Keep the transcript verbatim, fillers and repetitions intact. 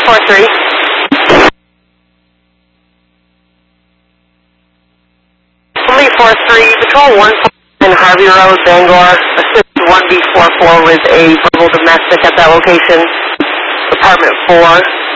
four three. Lee four three, Patrol one in Harvey Road, Bangor. Assist one B four four with a verbal domestic at that location. Apartment four.